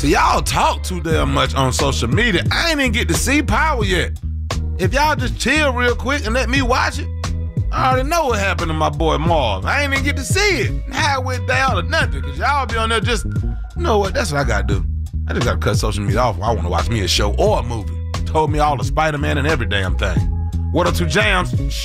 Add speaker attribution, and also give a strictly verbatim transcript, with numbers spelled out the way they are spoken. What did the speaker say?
Speaker 1: See, y'all talk too damn much on social media. I ain't even get to see Power yet. If y'all just chill real quick and let me watch it, I already know what happened to my boy Marv. I ain't even get to see it. How it went down or nothing, because y'all be on there just, you know what, that's what I got to do. I just got to cut social media off if I want to watch me a show or a movie. Told me all the Spider-Man and every damn thing. What up, two jams?